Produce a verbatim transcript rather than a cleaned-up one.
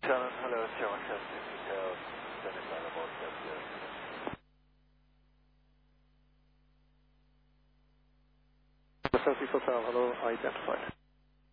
Shannon, hello, Sierra Chelsea Hotel, standing by the board, yes. Chelsea Hotel, hello, identified.